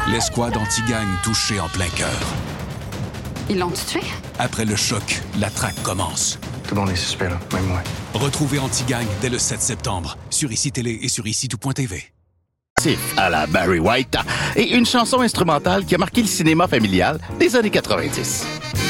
L'escouade anti-gang touchée en plein cœur. Ils l'ont tué? Après le choc, la traque commence. Tout le monde est suspect, là, même moi. Retrouvez Anti-Gang dès le 7 septembre sur ICI Télé et sur ICI-Tout.tv. À la Barry White et une chanson instrumentale qui a marqué le cinéma familial des années 90.